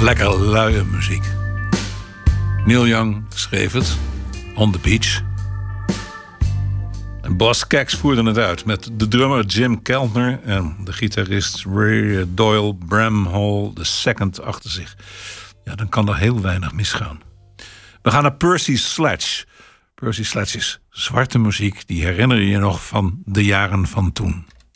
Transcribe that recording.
Lekker luie muziek. Neil Young schreef het. On the Beach. En Boz Scaggs voerde het uit met de drummer Jim Keltner en de gitarist Ray Doyle Bramhall II achter zich. Ja, dan kan er heel weinig misgaan. We gaan naar Percy Sledge. Percy Sledge is zwarte muziek, die herinner je nog van de jaren van toen.